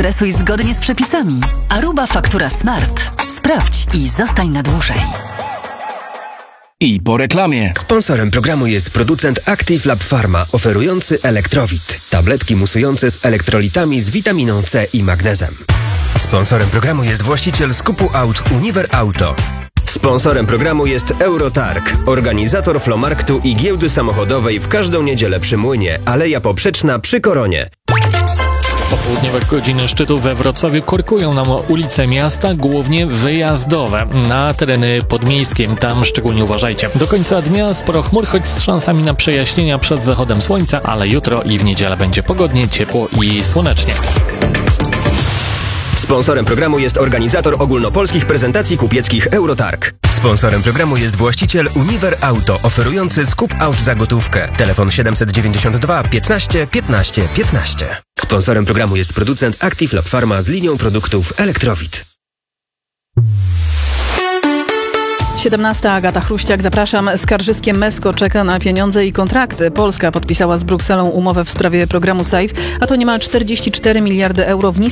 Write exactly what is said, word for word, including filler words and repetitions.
stresuj zgodnie z przepisami. Aruba Faktura Smart. Sprawdź i zostań na dłużej. I po reklamie. Sponsorem programu jest producent Active Lab Pharma, oferujący Elektrowit. Tabletki musujące z elektrolitami z witaminą C i magnezem. Sponsorem programu jest właściciel skupu aut Univer Auto. Sponsorem programu jest Eurotarg, organizator flomarktu i giełdy samochodowej w każdą niedzielę przy Młynie, Aleja Poprzeczna przy Koronie. Popołudniowe godziny szczytu we Wrocławiu korkują nam ulice miasta, głównie wyjazdowe. Na tereny podmiejskie, tam szczególnie uważajcie. Do końca dnia sporo chmur, choć z szansami na przejaśnienia przed zachodem słońca, ale jutro i w niedzielę będzie pogodnie, ciepło i słonecznie. Sponsorem programu jest organizator ogólnopolskich prezentacji kupieckich Eurotarg. Sponsorem programu jest właściciel Univer Auto, oferujący skup aut za gotówkę. Telefon siedemset dziewięćdziesiąt dwa piętnaście piętnaście piętnaście. Sponsorem programu jest producent Active Lab Pharma z linią produktów Elektrowit. siedemnasta Agata Chruściak, zapraszam. Skarżyskie Mesko czeka na pieniądze i kontrakty. Polska podpisała z Brukselą umowę w sprawie programu SAFE, a to niemal czterdzieści cztery miliardy euro w